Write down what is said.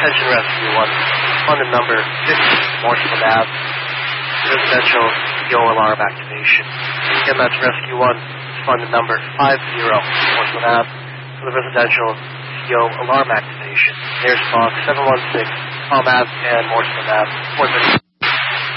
Attention Rescue 1. Respondent number 50, Morrisville Ave. Residential CO alarm activation. Again, that's Rescue 1. Respondent number 50, Morrisville Ave. For the residential CO alarm activation. Nearest box 716, Palm Ave and Morrisville Ave.